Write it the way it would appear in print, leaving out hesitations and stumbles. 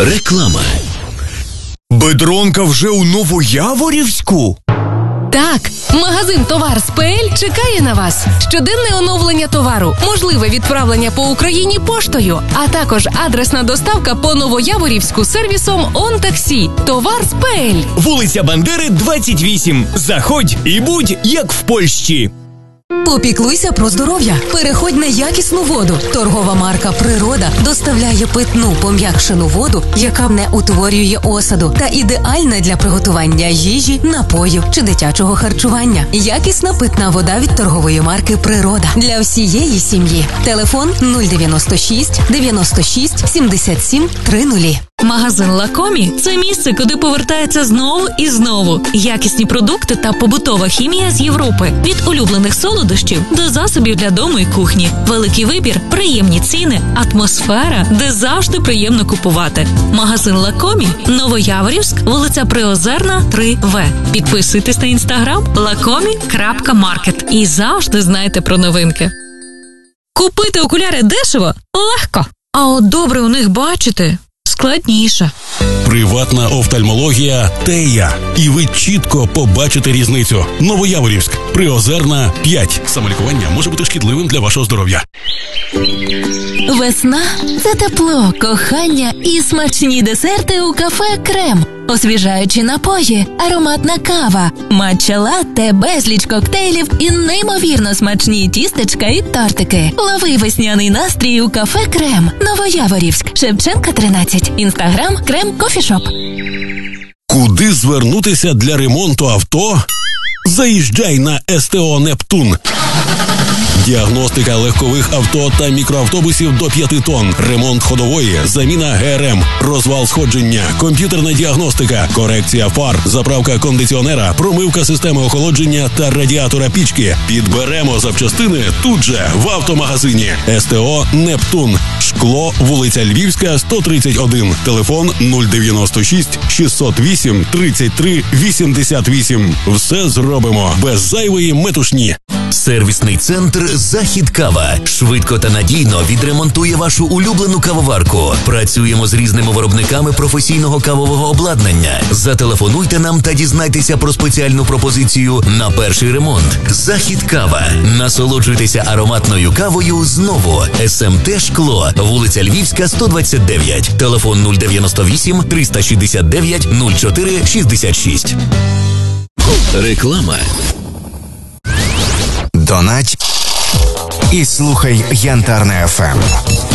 Реклама. Бедронка вже у Новояворівську? Так, магазин «Товар СПЛ» чекає на вас. Щоденне оновлення товару, можливе відправлення по Україні поштою, а також адресна доставка по Новояворівську сервісом «ОнТаксі». «Товар СПЛ». Вулиця Бандери, 28. Заходь і будь як в Польщі. Попіклуйся про здоров'я. Переходь на якісну воду. Торгова марка «Природа» доставляє питну пом'якшену воду, яка не утворює осаду та ідеальна для приготування їжі, напоїв чи дитячого харчування. Якісна питна вода від торгової марки «Природа» для всієї сім'ї. Телефон 096 96 77 30. Магазин «Лакомі» – це місце, куди повертається знову і знову. Якісні продукти та побутова хімія з Європи. Від улюблених солодощів до засобів для дому і кухні. Великий вибір, приємні ціни, атмосфера, де завжди приємно купувати. Магазин «Лакомі», Новояворівськ, вулиця Приозерна, 3В. Підписуйтесь на інстаграм lakomi.market і завжди знайте про новинки. Купити окуляри дешево – легко. А от добре у них бачити – складніше. Приватна офтальмологія «Тея». І ви чітко побачите різницю. Новояворівськ, Приозерна, 5. Самолікування може бути шкідливим для вашого здоров'я. Весна – це тепло, кохання і смачні десерти у кафе «Крем». Освіжаючі напої, ароматна кава, матча-латте, безліч коктейлів і неймовірно смачні тістечка і тортики. Лови весняний настрій у кафе «Крем». Новояворівськ, Шевченка, 13. Інстаграм «Крем Кофішоп». Куди звернутися для ремонту авто? Заїжджай на СТО «Нептун». Діагностика легкових авто та мікроавтобусів до 5 тонн, ремонт ходової, заміна ГРМ, розвал сходження, комп'ютерна діагностика, корекція фар, заправка кондиціонера, промивка системи охолодження та радіатора пічки. Підберемо запчастини тут же, в автомагазині. СТО «Нептун». Шкло, вулиця Львівська, 131. Телефон 096 608 33 88. Все зробимо без зайвої метушні. Сервісний центр «Захід Кава» швидко та надійно відремонтує вашу улюблену кавоварку. Працюємо з різними виробниками професійного кавового обладнання. Зателефонуйте нам та дізнайтеся про спеціальну пропозицію на перший ремонт. «Захід Кава». Насолоджуйтеся ароматною кавою знову. СМТ «Шкло», вулиця Львівська, 129. Телефон 098 369 04 66. Реклама. Донать і слухай Янтарне ФМ.